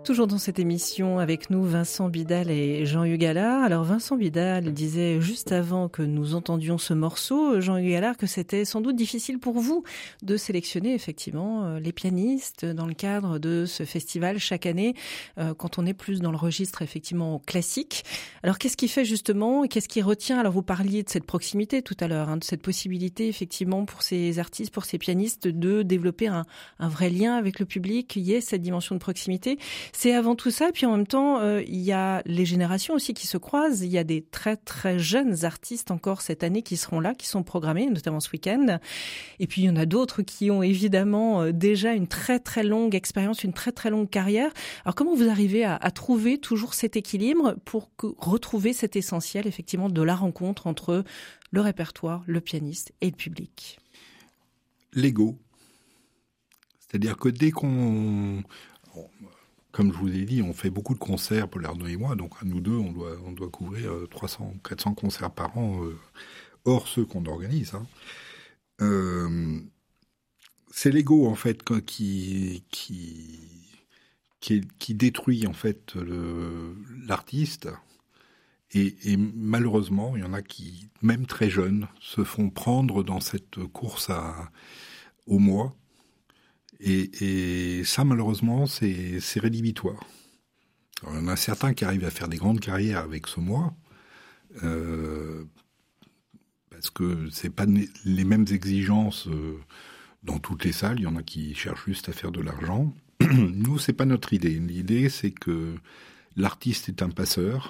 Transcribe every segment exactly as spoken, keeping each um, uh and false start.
Toujours dans cette émission avec nous Vincent Bidal et Jean-Hugues Allard. Alors Vincent Bidal disait juste avant que nous entendions ce morceau, Jean-Hugues Allard, que c'était sans doute difficile pour vous de sélectionner effectivement les pianistes dans le cadre de ce festival chaque année, quand on est plus dans le registre effectivement classique. Alors qu'est-ce qui fait justement, et qu'est-ce qui retient? Alors vous parliez de cette proximité tout à l'heure, hein, de cette possibilité effectivement pour ces artistes, pour ces pianistes de développer un, un vrai lien avec le public, qu'il y ait cette dimension de proximité. C'est avant tout ça, puis en même temps, euh, il y a les générations aussi qui se croisent. Il y a des très très jeunes artistes encore cette année qui seront là, qui sont programmés, notamment ce week-end. Et puis il y en a d'autres qui ont évidemment euh, déjà une très très longue expérience, une très très longue carrière. Alors comment vous arrivez à, à trouver toujours cet équilibre pour que, retrouver cet essentiel effectivement de la rencontre entre le répertoire, le pianiste et le public? L'ego. C'est-à-dire que dès qu'on... Comme je vous ai dit, on fait beaucoup de concerts, Paul Arnaud et moi, donc à nous deux, on doit, on doit couvrir trois cents, quatre cents concerts par an, euh, hors ceux qu'on organise. Hein. Euh, c'est l'ego, en fait, qui, qui, qui, qui détruit, en fait, le, l'artiste. Et, et malheureusement, il y en a qui, même très jeunes, se font prendre dans cette course à, au moi. Et, et ça, malheureusement, c'est, c'est rédhibitoire. Alors, il y en a certains qui arrivent à faire des grandes carrières avec ce moi, euh, parce que c'est pas les mêmes exigences euh, dans toutes les salles. Il y en a qui cherchent juste à faire de l'argent. Nous, c'est pas notre idée. L'idée, c'est que l'artiste est un passeur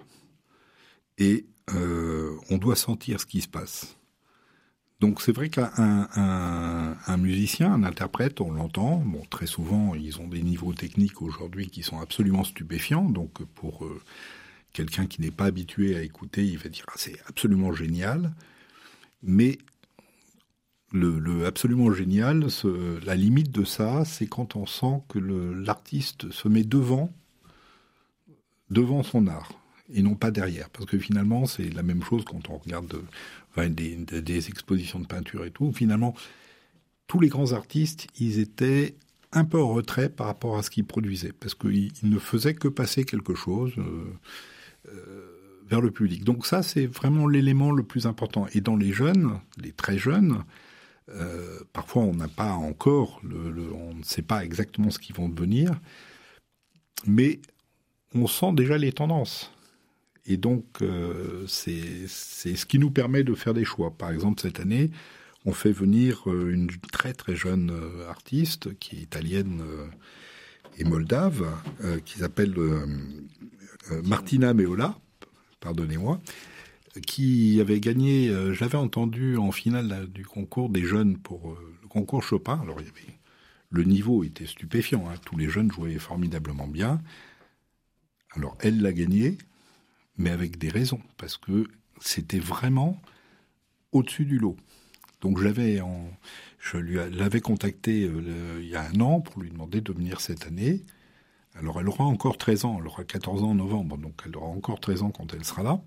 et euh, on doit sentir ce qui se passe. Donc c'est vrai qu'un un, un musicien, un interprète, on l'entend. Bon, très souvent, ils ont des niveaux techniques aujourd'hui qui sont absolument stupéfiants. Donc pour euh, quelqu'un qui n'est pas habitué à écouter, il va dire ah, c'est absolument génial. Mais le, le absolument génial, ce, la limite de ça, c'est quand on sent que le, l'artiste se met devant, devant son art. Et non pas derrière. Parce que finalement, c'est la même chose quand on regarde de, enfin, des, des, des expositions de peinture et tout. Finalement, tous les grands artistes, ils étaient un peu en retrait par rapport à ce qu'ils produisaient. Parce qu'ils ils ne faisaient que passer quelque chose euh, euh, vers le public. Donc ça, c'est vraiment l'élément le plus important. Et dans les jeunes, les très jeunes, euh, parfois on n'a pas encore, le, le, on ne sait pas exactement ce qu'ils vont devenir, mais on sent déjà les tendances. Et donc, euh, c'est, c'est ce qui nous permet de faire des choix. Par exemple, cette année, on fait venir euh, une très très jeune euh, artiste qui est italienne euh, et moldave, euh, qui s'appelle euh, euh, Martina Meola, pardonnez-moi, qui avait gagné, euh, je l'avais entendu en finale là, du concours des jeunes pour euh, le concours Chopin. Alors, il y avait, le niveau était stupéfiant, hein, tous les jeunes jouaient formidablement bien. Alors, elle l'a gagné, mais avec des raisons, parce que c'était vraiment au-dessus du lot. Donc j'avais en, je lui l'avais contacté euh, le, il y a un an pour lui demander de venir cette année. Alors elle aura encore treize ans, elle aura quatorze ans en novembre, donc elle aura encore treize ans quand elle sera là.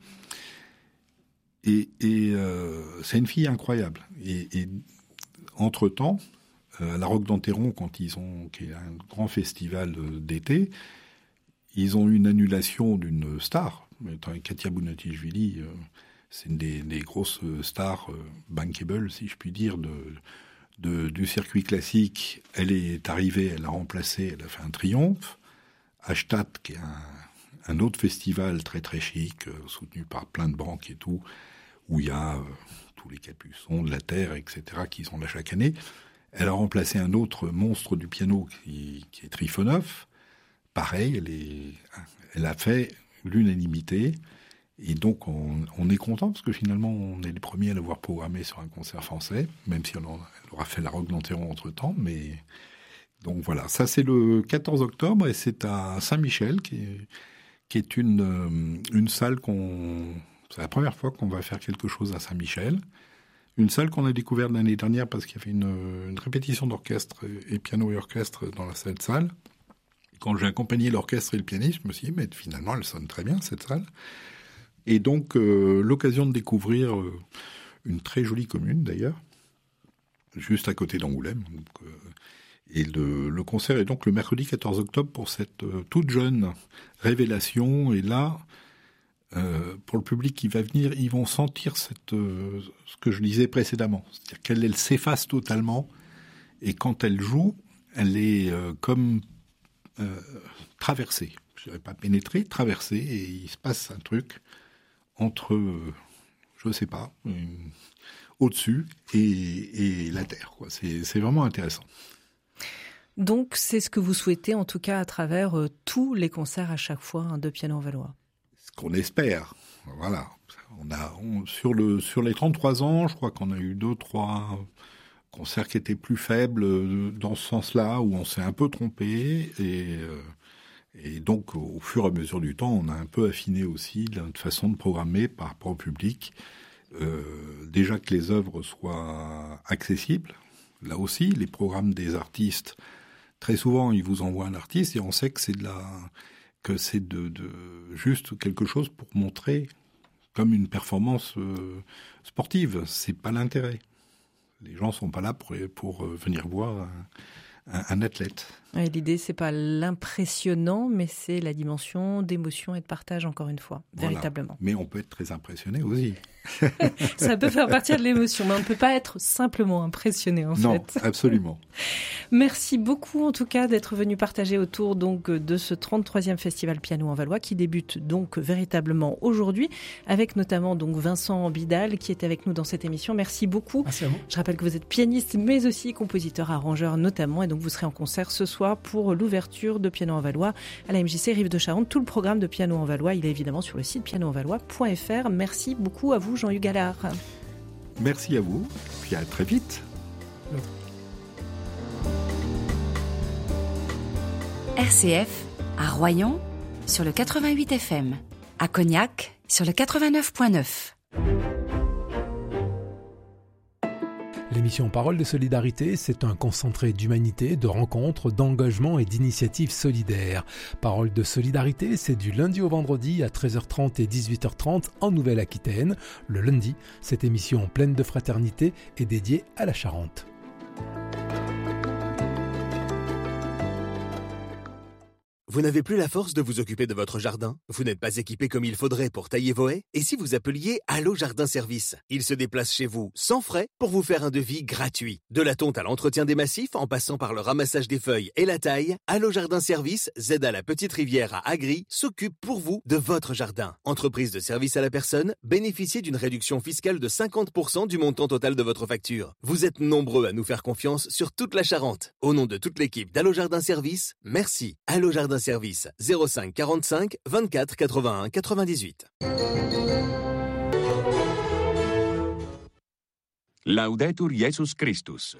Et, et euh, c'est une fille incroyable. Et, et entre-temps, euh, à la Roque d'Enterron, quand ils ont, qui est un grand festival d'été, ils ont eu une annulation d'une star. Katia Bounatichvili, euh, c'est une des, des grosses stars euh, bankable, si je puis dire, de, de, du circuit classique. Elle est arrivée, elle a remplacé, elle a fait un triomphe. Ashtat, qui est un, un autre festival très très chic, euh, soutenu par plein de banques et tout, où il y a euh, tous les capuçons de la Terre, et cetera, qui sont là chaque année. Elle a remplacé un autre monstre du piano qui, qui est Trifonov. Pareil, elle, est, elle a fait l'unanimité. Et donc, on, on est content parce que finalement, on est les premiers à l'avoir programmé sur un concert français, même si on, en, elle aura fait la Roque d'Enterron entre-temps. Mais donc voilà, ça c'est le quatorze octobre et c'est à Saint-Michel, qui est, qui est une, une salle qu'on... C'est la première fois qu'on va faire quelque chose à Saint-Michel. Une salle qu'on a découverte l'année dernière parce qu'il y avait une, une répétition d'orchestre et piano et orchestre dans cette salle. Quand j'ai accompagné l'orchestre et le pianiste, je me suis dit, mais finalement, elle sonne très bien, cette salle. Et donc, euh, l'occasion de découvrir euh, une très jolie commune, d'ailleurs, juste à côté d'Angoulême. Donc, euh, Et le, le concert est donc le mercredi quatorze octobre pour cette euh, toute jeune révélation. Et là, euh, pour le public qui va venir, ils vont sentir cette, euh, ce que je disais précédemment. C'est-à-dire qu'elle elle s'efface totalement. Et quand elle joue, elle est euh, comme euh, traversée. Je ne dirais pas pénétrée, traversée. Et il se passe un truc entre, euh, je ne sais pas, une, au-dessus et, et la terre, quoi. C'est, c'est vraiment intéressant. Donc, c'est ce que vous souhaitez, en tout cas, à travers euh, tous les concerts à chaque fois hein, de Piano en Valois. Ce qu'on espère, voilà. On a, on, sur, le, sur les trente-trois ans, je crois qu'on a eu deux, trois concerts qui étaient plus faibles euh, dans ce sens-là, où on s'est un peu trompé. Et, euh, et donc, au fur et à mesure du temps, on a un peu affiné aussi notre façon de programmer par rapport au public. Euh, déjà que les œuvres soient accessibles. Là aussi, les programmes des artistes, très souvent, ils vous envoient un artiste et on sait que c'est de la, que c'est de, de juste quelque chose pour montrer comme une performance euh, sportive. C'est pas l'intérêt. Les gens sont pas là pour, pour venir voir un, un, un athlète. Et l'idée, c'est pas l'impressionnant, mais c'est la dimension d'émotion et de partage, encore une fois, voilà. Véritablement. Mais on peut être très impressionné aussi. Ça peut faire partie de l'émotion, mais on ne peut pas être simplement impressionné, en non, fait. Non, absolument. Merci beaucoup, en tout cas, d'être venu partager autour donc, de ce trente-troisième Festival Piano en Valois, qui débute donc véritablement aujourd'hui, avec notamment donc Vincent Bidal, qui est avec nous dans cette émission. Merci beaucoup. Merci à vous. Je rappelle que vous êtes pianiste, mais aussi compositeur, arrangeur notamment, et donc vous serez en concert ce soir pour l'ouverture de Piano en Valois à la M J C Rive de Charente. Tout le programme de Piano en Valois, il est évidemment sur le site piano en valois point f r. Merci beaucoup à vous, Jean-Hugues Allard. Merci à vous, puis à très vite. R C F, à Royan, sur le quatre-vingt-huit F M. À Cognac, sur le quatre-vingt-neuf virgule neuf. L'émission Parole de solidarité, c'est un concentré d'humanité, de rencontres, d'engagement et d'initiatives solidaires. Parole de solidarité, c'est du lundi au vendredi à treize heures trente et dix-huit heures trente en Nouvelle-Aquitaine. Le lundi, cette émission pleine de fraternité est dédiée à la Charente. Vous n'avez plus la force de vous occuper de votre jardin? Vous n'êtes pas équipé comme il faudrait pour tailler vos haies? Et si vous appeliez Allo Jardin Service? Ils se déplacent chez vous sans frais pour vous faire un devis gratuit. De la tonte à l'entretien des massifs, en passant par le ramassage des feuilles et la taille, Allo Jardin Service, Z à la Petite Rivière à Agri, s'occupe pour vous de votre jardin. Entreprise de service à la personne, bénéficiez d'une réduction fiscale de cinquante pour cent du montant total de votre facture. Vous êtes nombreux à nous faire confiance sur toute la Charente. Au nom de toute l'équipe d'Allo Jardin Service, merci. Allo Jardin Service zéro cinq quarante-cinq vingt-quatre quatre-vingt-un quatre-vingt-dix-huit. Laudetur Jesus Christus.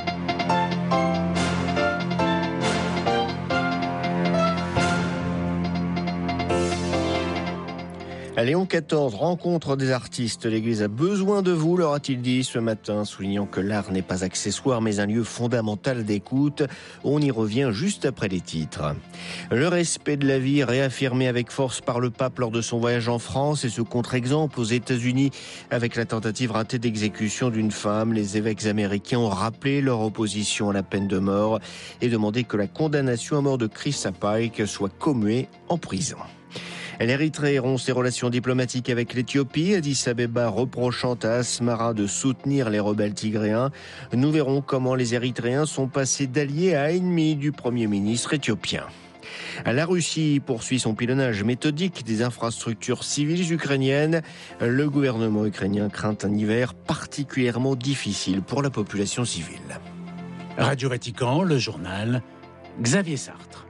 Léon quatorze, rencontre des artistes. L'Église a besoin de vous, leur a-t-il dit ce matin, soulignant que l'art n'est pas accessoire, mais un lieu fondamental d'écoute. On y revient juste après les titres. Le respect de la vie réaffirmé avec force par le pape lors de son voyage en France et ce contre-exemple aux États-Unis avec la tentative ratée d'exécution d'une femme. Les évêques américains ont rappelé leur opposition à la peine de mort et demandé que la condamnation à mort de Chris Pike soit commuée en prison. L'Érythrée rompt ses relations diplomatiques avec l'Éthiopie. Addis Abeba reprochant à Asmara de soutenir les rebelles tigréens. Nous verrons comment les Érythréens sont passés d'alliés à ennemis du Premier ministre éthiopien. La Russie poursuit son pilonnage méthodique des infrastructures civiles ukrainiennes. Le gouvernement ukrainien craint un hiver particulièrement difficile pour la population civile. Radio Vatican, le journal, Xavier Sartre.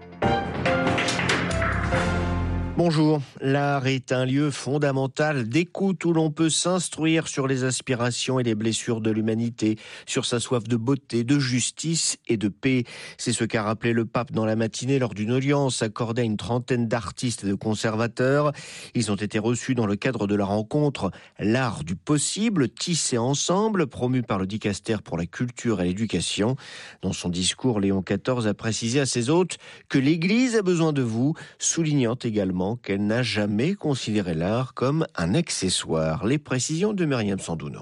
Bonjour, l'art est un lieu fondamental d'écoute où l'on peut s'instruire sur les aspirations et les blessures de l'humanité, sur sa soif de beauté, de justice et de paix. C'est ce qu'a rappelé le pape dans la matinée lors d'une audience accordée à une trentaine d'artistes et de conservateurs. Ils ont été reçus dans le cadre de la rencontre « L'art du possible, tissé ensemble » promu par le Dicaster pour la culture et l'éducation. Dans son discours, Léon quatorze a précisé à ses hôtes que l'Église a besoin de vous, soulignant également qu'elle n'a jamais considéré l'art comme un accessoire. Les précisions de Myriam Sandouno.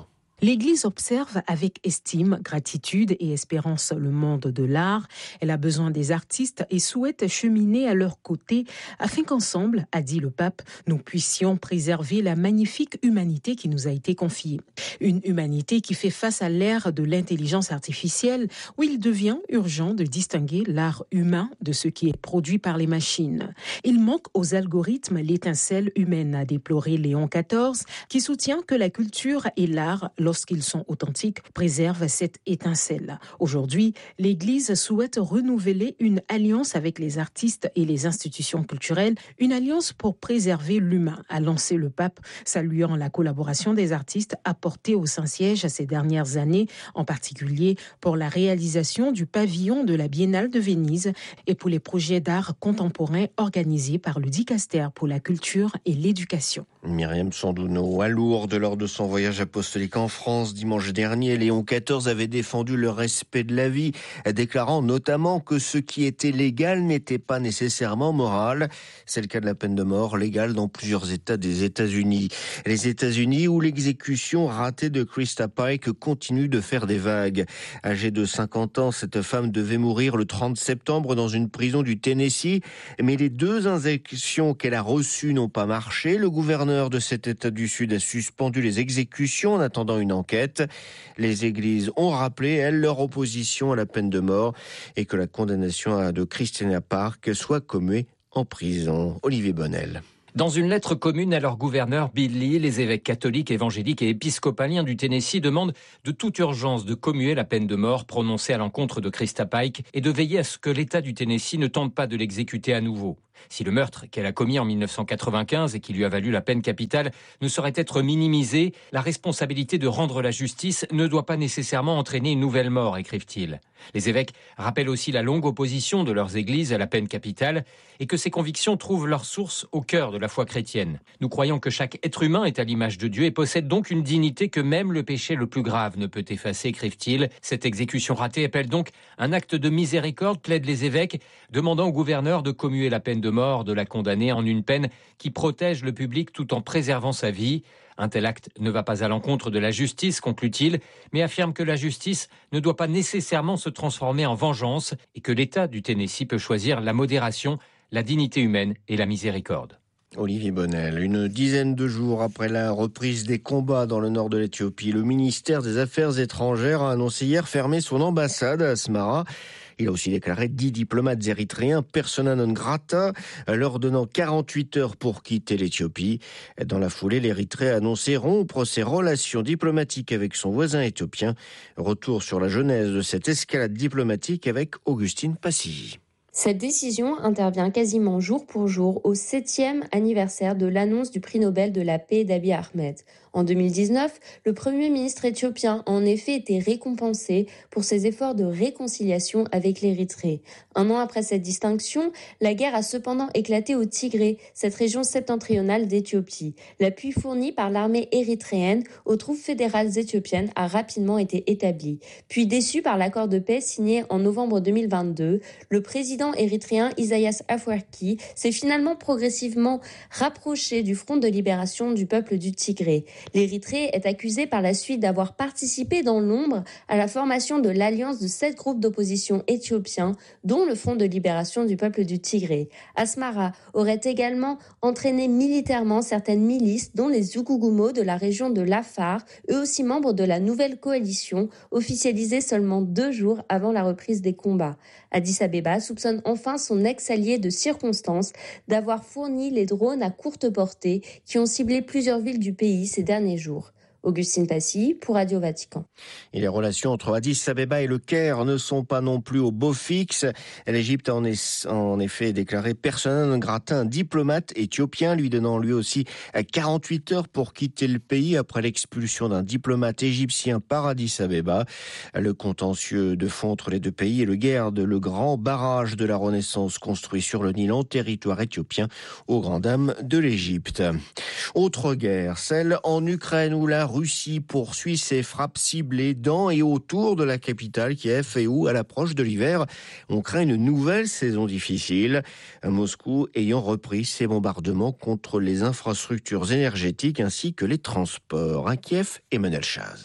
L'Église observe avec estime, gratitude et espérance le monde de l'art. Elle a besoin des artistes et souhaite cheminer à leur côté afin qu'ensemble, a dit le pape, nous puissions préserver la magnifique humanité qui nous a été confiée. Une humanité qui fait face à l'ère de l'intelligence artificielle où il devient urgent de distinguer l'art humain de ce qui est produit par les machines. Il manque aux algorithmes l'étincelle humaine, a déploré Léon quatorze, qui soutient que la culture et l'art, lorsqu'ils sont authentiques, préservent cette étincelle. Aujourd'hui, l'Église souhaite renouveler une alliance avec les artistes et les institutions culturelles, une alliance pour préserver l'humain, a lancé le pape, saluant la collaboration des artistes apportée au Saint-Siège ces dernières années, en particulier pour la réalisation du pavillon de la Biennale de Venise et pour les projets d'art contemporain organisés par le Dicaster pour la culture et l'éducation. Myriam Sandouno, à Lourdes, lors de son voyage apostolique en France dimanche dernier, Léon quatorze avait défendu le respect de la vie, déclarant notamment que ce qui était légal n'était pas nécessairement moral. C'est le cas de la peine de mort légale dans plusieurs États des États-Unis. Les États-Unis où l'exécution ratée de Krista Pike continue de faire des vagues. Âgée de cinquante ans, cette femme devait mourir le trente septembre dans une prison du Tennessee, mais les deux injections qu'elle a reçues n'ont pas marché. Le gouverneur de cet État du Sud a suspendu les exécutions en attendant une enquête. Les églises ont rappelé, elles, leur opposition à la peine de mort et que la condamnation de Christina Park soit commuée en prison. Olivier Bonnel. Dans une lettre commune à leur gouverneur Bill Lee, les évêques catholiques, évangéliques et épiscopaliens du Tennessee demandent de toute urgence de commuer la peine de mort prononcée à l'encontre de Krista Pike et de veiller à ce que l'État du Tennessee ne tente pas de l'exécuter à nouveau. Si le meurtre qu'elle a commis en mille neuf cent quatre-vingt-quinze et qui lui a valu la peine capitale ne saurait être minimisé, la responsabilité de rendre la justice ne doit pas nécessairement entraîner une nouvelle mort, écrivent-ils. Les évêques rappellent aussi la longue opposition de leurs églises à la peine capitale et que ces convictions trouvent leur source au cœur de la foi chrétienne. Nous croyons que chaque être humain est à l'image de Dieu et possède donc une dignité que même le péché le plus grave ne peut effacer, écrivent-ils. Cette exécution ratée appelle donc un acte de miséricorde, plaident les évêques, demandant au gouverneur de commuer la peine de mort de la condamnée en une peine qui protège le public tout en préservant sa vie. Un tel acte ne va pas à l'encontre de la justice, conclut-il, mais affirme que la justice ne doit pas nécessairement se transformer en vengeance et que l'État du Tennessee peut choisir la modération, la dignité humaine et la miséricorde. Olivier Bonnel, une dizaine de jours après la reprise des combats dans le nord de l'Éthiopie, le ministère des Affaires étrangères a annoncé hier fermer son ambassade à Asmara. Il a aussi déclaré dix diplomates érythréens persona non grata, leur donnant quarante-huit heures pour quitter l'Éthiopie. Dans la foulée, l'Érythrée a annoncé rompre ses relations diplomatiques avec son voisin éthiopien. Retour sur la genèse de cette escalade diplomatique avec Augustine Passy. Cette décision intervient quasiment jour pour jour au septième anniversaire de l'annonce du prix Nobel de la paix d'Abiy Ahmed. En deux mille dix-neuf, le Premier ministre éthiopien a en effet été récompensé pour ses efforts de réconciliation avec l'Érythrée. Un an après cette distinction, la guerre a cependant éclaté au Tigré, cette région septentrionale d'Éthiopie. L'appui fourni par l'armée érythréenne aux troupes fédérales éthiopiennes a rapidement été établi. Puis déçu par l'accord de paix signé en novembre deux mille vingt-deux, le président érythréen Isaias Afwerki s'est finalement progressivement rapproché du front de libération du peuple du Tigré. L'Érythrée est accusée par la suite d'avoir participé dans l'ombre à la formation de l'alliance de sept groupes d'opposition éthiopiens, dont le Front de libération du peuple du Tigré. Asmara aurait également entraîné militairement certaines milices, dont les Zugugumo de la région de l'Afar, eux aussi membres de la nouvelle coalition, officialisée seulement deux jours avant la reprise des combats. Addis Abeba soupçonne enfin son ex-allié de circonstance d'avoir fourni les drones à courte portée qui ont ciblé plusieurs villes du pays ces derniers jours. Augustine Passy pour Radio Vatican. Et les relations entre Addis Abeba et le Caire ne sont pas non plus au beau fixe. L'Égypte a en, es, en effet déclaré persona non grata un diplomate éthiopien, lui donnant lui aussi quarante-huit heures pour quitter le pays après l'expulsion d'un diplomate égyptien par Addis Abeba. Le contentieux de fond entre les deux pays est le guerre de le grand barrage de la Renaissance construit sur le Nil en territoire éthiopien aux grandes dames de l'Égypte. Autre guerre, celle en Ukraine où la Russie poursuit ses frappes ciblées dans et autour de la capitale Kiev et où, à l'approche de l'hiver, on craint une nouvelle saison difficile. Moscou ayant repris ses bombardements contre les infrastructures énergétiques ainsi que les transports. À Kiev, Emmanuel Chaz.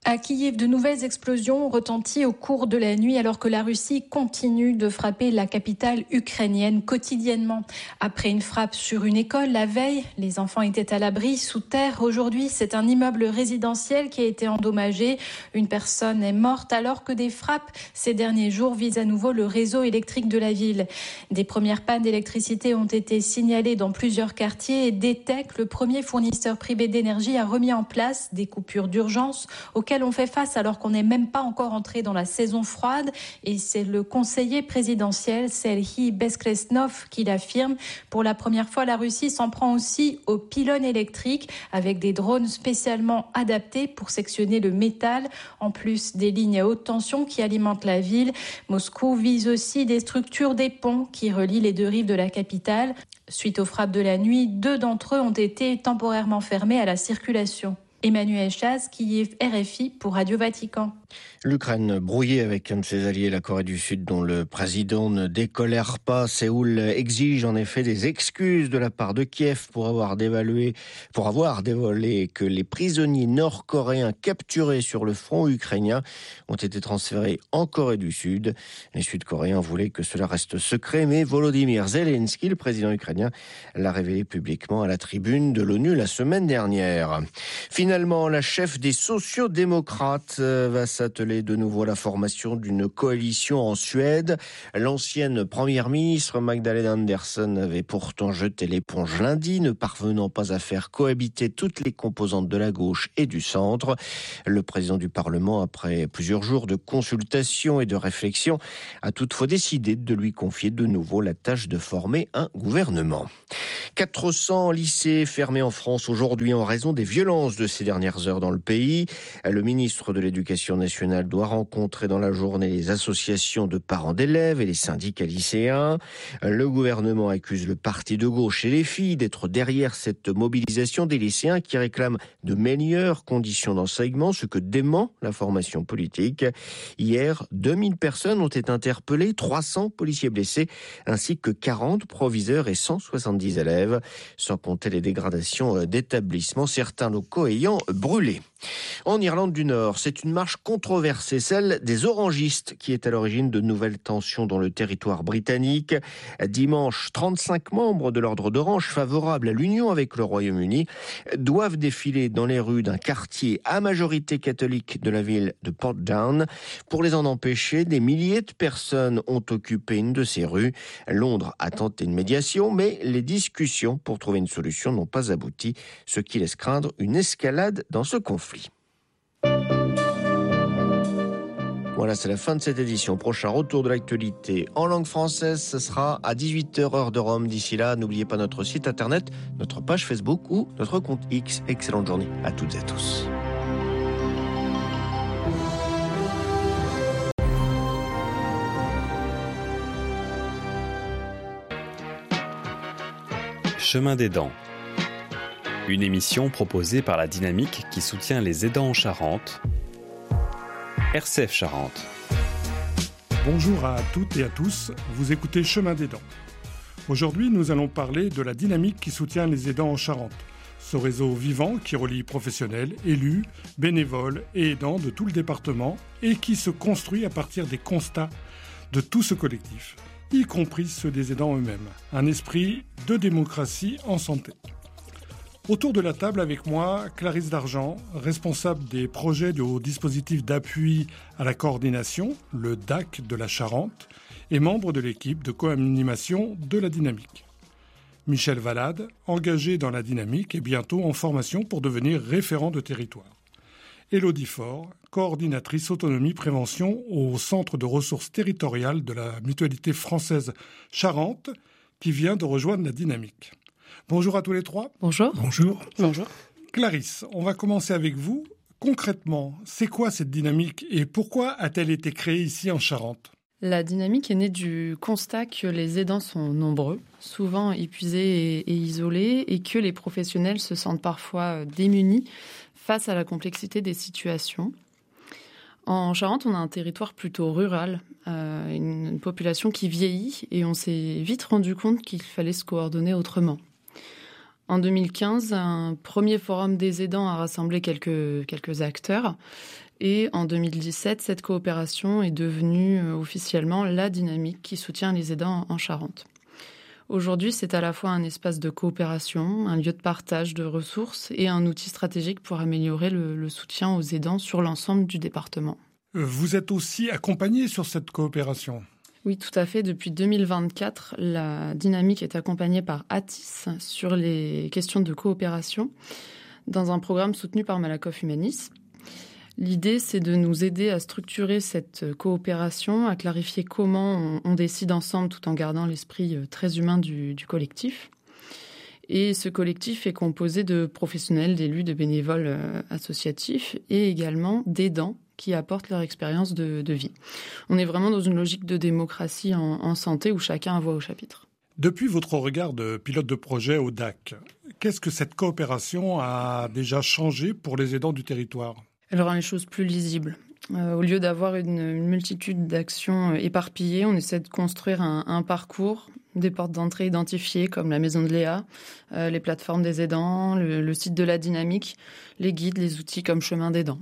À Kiev, de nouvelles explosions ont retenti au cours de la nuit alors que la Russie continue de frapper la capitale ukrainienne quotidiennement. Après une frappe sur une école la veille, les enfants étaient à l'abri sous terre. Aujourd'hui, c'est un immeuble résidentiel qui a été endommagé. Une personne est morte alors que des frappes ces derniers jours visent à nouveau le réseau électrique de la ville. Des premières pannes d'électricité ont été signalées dans plusieurs quartiers et D T E C, le premier fournisseur privé d'énergie, a remis en place des coupures d'urgence auxquelles on fait face alors qu'on n'est même pas encore entré dans la saison froide. Et c'est le conseiller présidentiel Serhiy Beskresnov qui l'affirme. Pour la première fois, la Russie s'en prend aussi aux pylônes électriques avec des drones spécialement adaptés pour sectionner le métal. En plus des lignes à haute tension qui alimentent la ville, Moscou vise aussi des structures des ponts qui relient les deux rives de la capitale. Suite aux frappes de la nuit, deux d'entre eux ont été temporairement fermés à la circulation. Emmanuel Chaz, Kiev, R F I pour Radio Vatican. L'Ukraine brouillée avec un de ses alliés, la Corée du Sud, dont le président ne décolère pas. Séoul exige en effet des excuses de la part de Kiev pour avoir dévalué, pour avoir dévoilé que les prisonniers nord-coréens capturés sur le front ukrainien ont été transférés en Corée du Sud. Les Sud-Coréens voulaient que cela reste secret, mais Volodymyr Zelensky, le président ukrainien, l'a révélé publiquement à la tribune de l'ONU la semaine dernière. Finalement, la chef des sociodémocrates va s'atteler de nouveau à la formation d'une coalition en Suède. L'ancienne première ministre Magdalena Andersson avait pourtant jeté l'éponge lundi, ne parvenant pas à faire cohabiter toutes les composantes de la gauche et du centre. Le président du Parlement, après plusieurs jours de consultation et de réflexion, a toutefois décidé de lui confier de nouveau la tâche de former un gouvernement. quatre cents lycées fermés en France aujourd'hui en raison des violences de ces dernières heures dans le pays. Le ministre de l'Éducation nationale doit rencontrer dans la journée les associations de parents d'élèves et les syndicats lycéens. Le gouvernement accuse le parti de gauche et les filles d'être derrière cette mobilisation des lycéens qui réclament de meilleures conditions d'enseignement, ce que dément la formation politique. Hier, deux mille personnes ont été interpellées, trois cents policiers blessés, ainsi que quarante proviseurs et cent soixante-dix élèves, sans compter les dégradations d'établissements, certains locaux ayant brûlé. En Irlande du Nord, c'est une marche controversée, celle des orangistes, qui est à l'origine de nouvelles tensions dans le territoire britannique. Dimanche, trente-cinq membres de l'Ordre d'Orange, favorables à l'union avec le Royaume-Uni, doivent défiler dans les rues d'un quartier à majorité catholique de la ville de Portdown. Pour les en empêcher, des milliers de personnes ont occupé une de ces rues. Londres a tenté une médiation, mais les discussions pour trouver une solution n'ont pas abouti, ce qui laisse craindre une escalade dans ce conflit. Voilà, c'est la fin de cette édition. Prochain retour de l'actualité en langue française, ce sera à dix-huit heures heure de Rome. D'ici là, n'oubliez pas notre site internet, notre page Facebook ou notre compte X. Excellente journée à toutes et à tous. Chemin des dents. Une émission proposée par la Dynamique qui soutient les aidants en Charente. R C F Charente. Bonjour à toutes et à tous, vous écoutez Chemin des dents. Aujourd'hui, nous allons parler de la Dynamique qui soutient les aidants en Charente. Ce réseau vivant qui relie professionnels, élus, bénévoles et aidants de tout le département et qui se construit à partir des constats de tout ce collectif, y compris ceux des aidants eux-mêmes. Un esprit de démocratie en santé. Autour de la table avec moi, Clarisse Dargent, responsable des projets du dispositif d'appui à la coordination, le D A C de la Charente, et membre de l'équipe de co-animation de la Dynamique. Michel Valade, engagé dans la Dynamique et bientôt en formation pour devenir référent de territoire. Élodie Faure, coordinatrice autonomie prévention au Centre de ressources territoriales de la Mutualité française Charente, qui vient de rejoindre la Dynamique. Bonjour à tous les trois. Bonjour. Bonjour. Bonjour. Clarisse, on va commencer avec vous. Concrètement, c'est quoi cette dynamique et pourquoi a-t-elle été créée ici en Charente ? La dynamique est née du constat que les aidants sont nombreux, souvent épuisés et, et isolés, et que les professionnels se sentent parfois démunis face à la complexité des situations. En Charente, on a un territoire plutôt rural, euh, une population qui vieillit, et on s'est vite rendu compte qu'il fallait se coordonner autrement. En deux mille quinze, un premier forum des aidants a rassemblé quelques, quelques acteurs, Et en deux mille dix-sept, cette coopération est devenue euh, officiellement la dynamique qui soutient les aidants en Charente. Aujourd'hui, c'est à la fois un espace de coopération, un lieu de partage de ressources et un outil stratégique pour améliorer le, le soutien aux aidants sur l'ensemble du département. Vous êtes aussi accompagné sur cette coopération ? Oui, tout à fait. Depuis deux mille vingt-quatre, la dynamique est accompagnée par Atis sur les questions de coopération dans un programme soutenu par Malakoff Humanis. L'idée, c'est de nous aider à structurer cette coopération, à clarifier comment on, on décide ensemble tout en gardant l'esprit très humain du, du collectif. Et ce collectif est composé de professionnels, d'élus, de bénévoles euh, associatifs et également d'aidants qui apportent leur expérience de, de vie. On est vraiment dans une logique de démocratie en, en santé où chacun a voix au chapitre. Depuis votre regard de pilote de projet au D A C, qu'est-ce que cette coopération a déjà changé pour les aidants du territoire ? Elle rend les choses plus lisibles. Euh, au lieu d'avoir une, une multitude d'actions éparpillées, on essaie de construire un, un parcours, des portes d'entrée identifiées comme la maison de Léa, euh, les plateformes des aidants, le, le site de la dynamique, les guides, les outils comme Chemin d'aidants.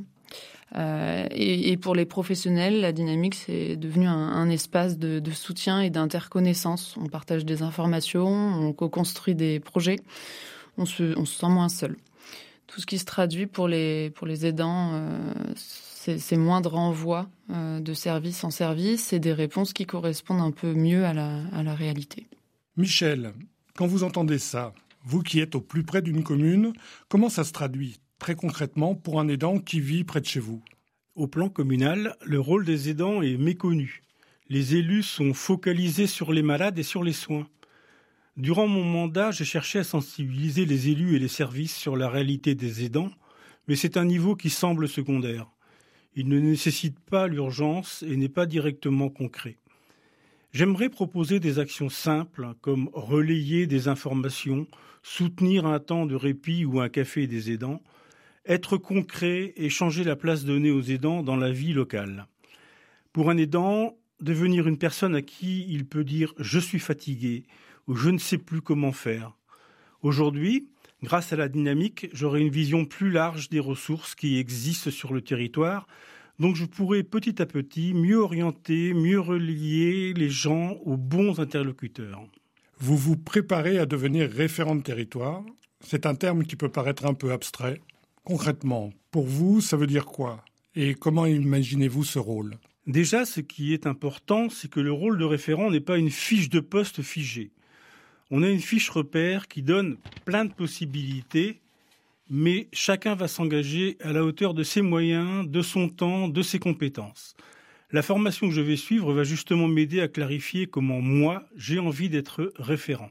Euh, et, et pour les professionnels, la dynamique, c'est devenu un, un espace de, de soutien et d'interconnaissance. On partage des informations, on co-construit des projets, on se, on se sent moins seul. Tout ce qui se traduit pour les, pour les aidants, euh, c'est, c'est moins de renvoi euh, de service en service et des réponses qui correspondent un peu mieux à la, à la réalité. Michel, quand vous entendez ça, vous qui êtes au plus près d'une commune, comment ça se traduit très concrètement pour un aidant qui vit près de chez vous ? Au plan communal, le rôle des aidants est méconnu. Les élus sont focalisés sur les malades et sur les soins. Durant mon mandat, j'ai cherché à sensibiliser les élus et les services sur la réalité des aidants, mais c'est un niveau qui semble secondaire. Il ne nécessite pas l'urgence et n'est pas directement concret. J'aimerais proposer des actions simples comme relayer des informations, soutenir un temps de répit ou un café des aidants, être concret et changer la place donnée aux aidants dans la vie locale. Pour un aidant, devenir une personne à qui il peut dire « je suis fatigué » ou « je ne sais plus comment faire ». Aujourd'hui, grâce à la dynamique, j'aurai une vision plus large des ressources qui existent sur le territoire, donc je pourrai petit à petit mieux orienter, mieux relier les gens aux bons interlocuteurs. Vous vous préparez à devenir référent de territoire. C'est un terme qui peut paraître un peu abstrait. Concrètement, pour vous, ça veut dire quoi ? Et comment imaginez-vous ce rôle ? Déjà, ce qui est important, c'est que le rôle de référent n'est pas une fiche de poste figée. On a une fiche repère qui donne plein de possibilités, mais chacun va s'engager à la hauteur de ses moyens, de son temps, de ses compétences. La formation que je vais suivre va justement m'aider à clarifier comment moi, j'ai envie d'être référent.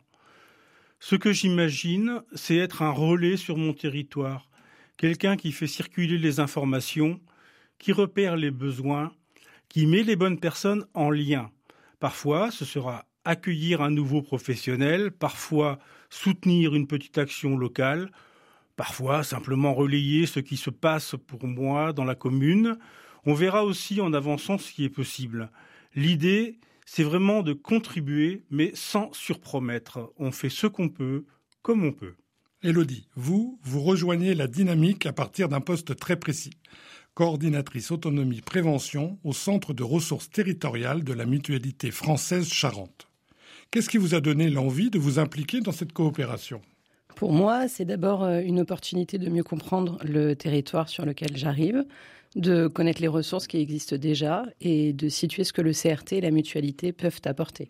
Ce que j'imagine, c'est être un relais sur mon territoire, quelqu'un qui fait circuler les informations, qui repère les besoins, qui met les bonnes personnes en lien. Parfois, ce sera accueillir un nouveau professionnel, parfois soutenir une petite action locale, parfois simplement relayer ce qui se passe pour moi dans la commune. On verra aussi en avançant ce qui est possible. L'idée, c'est vraiment de contribuer, mais sans surpromettre. On fait ce qu'on peut, comme on peut. Élodie, vous, vous rejoignez la dynamique à partir d'un poste très précis. Coordinatrice autonomie prévention au Centre de ressources territoriales de la Mutualité française Charente. Qu'est-ce qui vous a donné l'envie de vous impliquer dans cette coopération ? Pour moi, c'est d'abord une opportunité de mieux comprendre le territoire sur lequel j'arrive, de connaître les ressources qui existent déjà et de situer ce que le C R T et la mutualité peuvent apporter.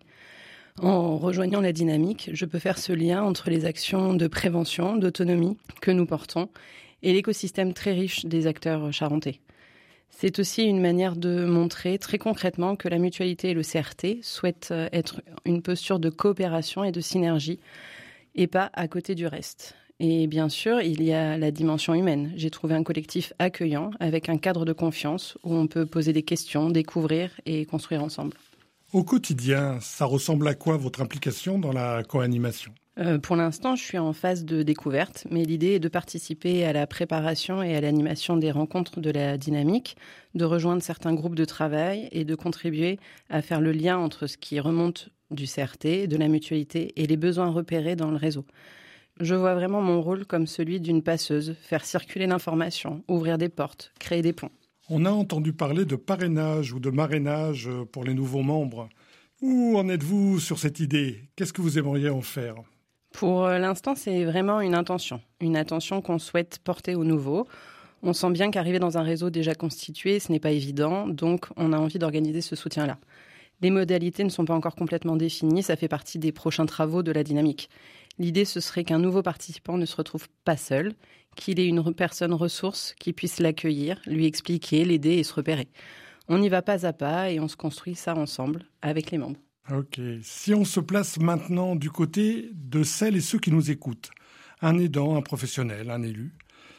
En rejoignant la dynamique, je peux faire ce lien entre les actions de prévention, d'autonomie que nous portons et l'écosystème très riche des acteurs charentais. C'est aussi une manière de montrer très concrètement que la mutualité et le C R T souhaitent être une posture de coopération et de synergie et pas à côté du reste. Et bien sûr, il y a la dimension humaine. J'ai trouvé un collectif accueillant avec un cadre de confiance où on peut poser des questions, découvrir et construire ensemble. Au quotidien, ça ressemble à quoi votre implication dans la co-animation ? Euh, pour l'instant, je suis en phase de découverte, mais l'idée est de participer à la préparation et à l'animation des rencontres de la dynamique, de rejoindre certains groupes de travail et de contribuer à faire le lien entre ce qui remonte du C R T, de la mutualité et les besoins repérés dans le réseau. Je vois vraiment mon rôle comme celui d'une passeuse, faire circuler l'information, ouvrir des portes, créer des ponts. On a entendu parler de parrainage ou de marrainage pour les nouveaux membres. Où en êtes-vous sur cette idée ? Qu'est-ce que vous aimeriez en faire ? Pour l'instant, c'est vraiment une intention. Une intention qu'on souhaite porter aux nouveaux. On sent bien qu'arriver dans un réseau déjà constitué, ce n'est pas évident, donc on a envie d'organiser ce soutien-là. Les modalités ne sont pas encore complètement définies, ça fait partie des prochains travaux de la dynamique. L'idée, ce serait qu'un nouveau participant ne se retrouve pas seul, qu'il ait une personne ressource qui puisse l'accueillir, lui expliquer, l'aider et se repérer. On y va pas à pas et on se construit ça ensemble, avec les membres. Ok. Si on se place maintenant du côté de celles et ceux qui nous écoutent, un aidant, un professionnel, un élu,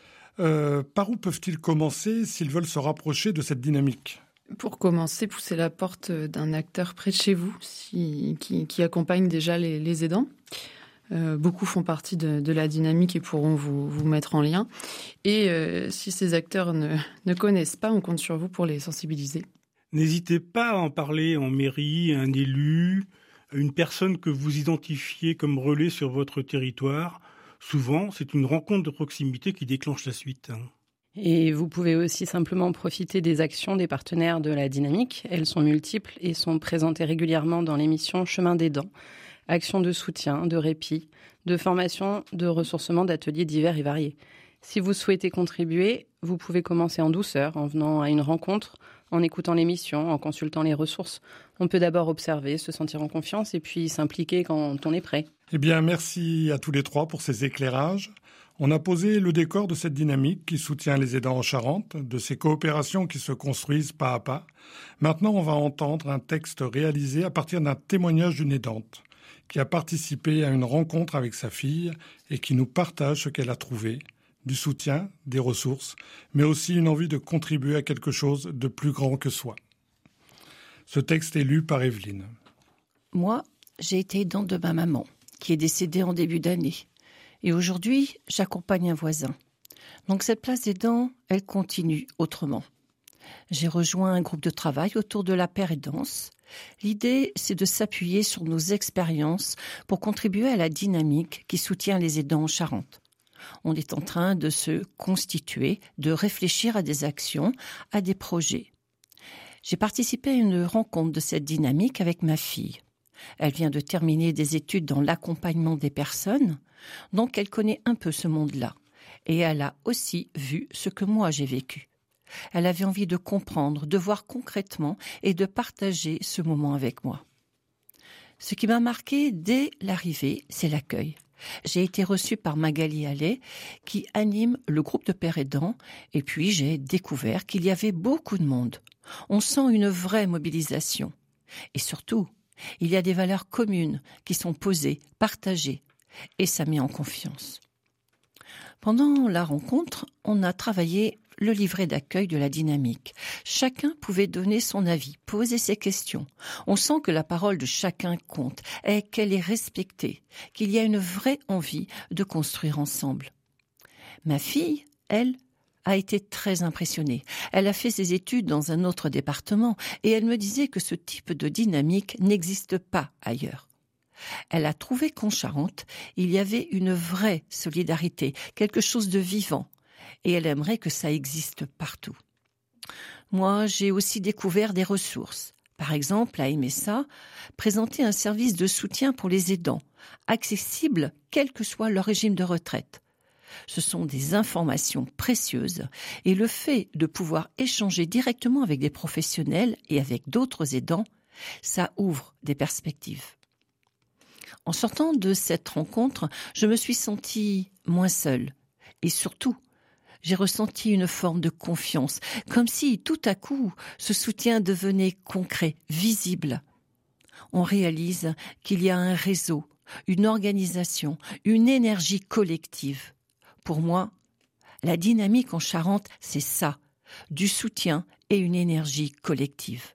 euh, par où peuvent-ils commencer s'ils veulent se rapprocher de cette dynamique ? Pour commencer, poussez la porte d'un acteur près de chez vous si, qui, qui accompagne déjà les, les aidants. Euh, beaucoup font partie de, de la dynamique et pourront vous, vous mettre en lien. Et euh, si ces acteurs ne, ne connaissent pas, on compte sur vous pour les sensibiliser. N'hésitez pas à en parler en mairie, à un élu, à une personne que vous identifiez comme relais sur votre territoire. Souvent, c'est une rencontre de proximité qui déclenche la suite. Et vous pouvez aussi simplement profiter des actions des partenaires de la dynamique. Elles sont multiples et sont présentées régulièrement dans l'émission Chemin des Dents. Actions de soutien, de répit, de formation, de ressourcement, d'ateliers divers et variés. Si vous souhaitez contribuer, vous pouvez commencer en douceur, en venant à une rencontre, en écoutant l'émission, en consultant les ressources. On peut d'abord observer, se sentir en confiance et puis s'impliquer quand on est prêt. Eh bien, merci à tous les trois pour ces éclairages. On a posé le décor de cette dynamique qui soutient les aidants en Charente, de ces coopérations qui se construisent pas à pas. Maintenant, on va entendre un texte réalisé à partir d'un témoignage d'une aidante qui a participé à une rencontre avec sa fille et qui nous partage ce qu'elle a trouvé, du soutien, des ressources, mais aussi une envie de contribuer à quelque chose de plus grand que soi. Ce texte est lu par Evelyne. Moi, j'ai été aidante de ma maman, qui est décédée en début d'année. Et aujourd'hui, j'accompagne un voisin. Donc cette place d'aidant, elle continue autrement. J'ai rejoint un groupe de travail autour de la pérédance. L'idée, c'est de s'appuyer sur nos expériences pour contribuer à la dynamique qui soutient les aidants en Charente. On est en train de se constituer, de réfléchir à des actions, à des projets. J'ai participé à une rencontre de cette dynamique avec ma fille. Elle vient de terminer des études dans l'accompagnement des personnes, donc elle connaît un peu ce monde-là. Et elle a aussi vu ce que moi j'ai vécu. Elle avait envie de comprendre, de voir concrètement et de partager ce moment avec moi. Ce qui m'a marqué dès l'arrivée, c'est l'accueil. J'ai été reçue par Magali Allais, qui anime le groupe de pères aidants, et puis j'ai découvert qu'il y avait beaucoup de monde. On sent une vraie mobilisation. Et surtout, il y a des valeurs communes qui sont posées, partagées, et ça met en confiance. Pendant la rencontre, on a travaillé le livret d'accueil de la dynamique. Chacun pouvait donner son avis, poser ses questions. On sent que la parole de chacun compte et qu'elle est respectée, qu'il y a une vraie envie de construire ensemble. Ma fille, elle, a été très impressionnée. Elle a fait ses études dans un autre département et elle me disait que ce type de dynamique n'existe pas ailleurs. Elle a trouvé qu'en Charente, il y avait une vraie solidarité, quelque chose de vivant, et elle aimerait que ça existe partout. Moi, j'ai aussi découvert des ressources. Par exemple, à M S A, présenter un service de soutien pour les aidants, accessible quel que soit leur régime de retraite. Ce sont des informations précieuses et le fait de pouvoir échanger directement avec des professionnels et avec d'autres aidants, ça ouvre des perspectives. En sortant de cette rencontre, je me suis sentie moins seule et surtout, j'ai ressenti une forme de confiance, comme si tout à coup ce soutien devenait concret, visible. On réalise qu'il y a un réseau, une organisation, une énergie collective. Pour moi, la dynamique en Charente, c'est ça, du soutien et une énergie collective.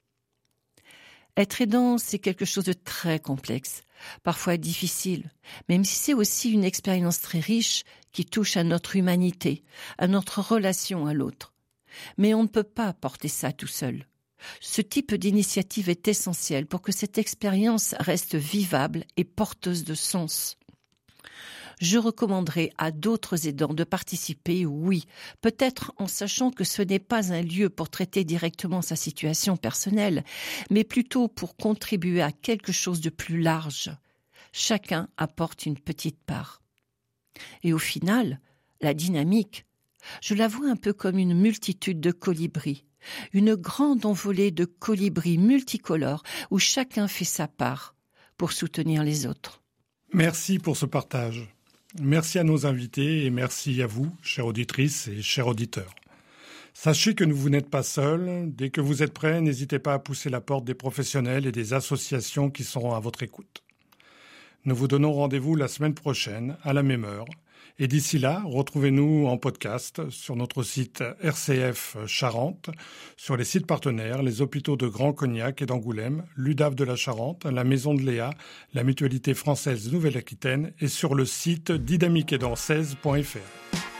Être aidant, c'est quelque chose de très complexe, parfois difficile, même si c'est aussi une expérience très riche qui touche à notre humanité, à notre relation à l'autre. Mais on ne peut pas porter ça tout seul. Ce type d'initiative est essentiel pour que cette expérience reste vivable et porteuse de sens. Je recommanderais à d'autres aidants de participer, oui, peut-être en sachant que ce n'est pas un lieu pour traiter directement sa situation personnelle, mais plutôt pour contribuer à quelque chose de plus large. Chacun apporte une petite part. Et au final, la dynamique, je la vois un peu comme une multitude de colibris, une grande envolée de colibris multicolores où chacun fait sa part pour soutenir les autres. Merci pour ce partage. Merci à nos invités et merci à vous, chères auditrices et chers auditeurs. Sachez que vous n'êtes pas seuls. Dès que vous êtes prêts, n'hésitez pas à pousser la porte des professionnels et des associations qui seront à votre écoute. Nous vous donnons rendez-vous la semaine prochaine, à la même heure. Et d'ici là, retrouvez-nous en podcast sur notre site R C F Charente, sur les sites partenaires, les hôpitaux de Grand Cognac et d'Angoulême, l'U D A F de la Charente, la Maison de Léa, la Mutualité française Nouvelle-Aquitaine et sur le site dynamique aidant seize point F R.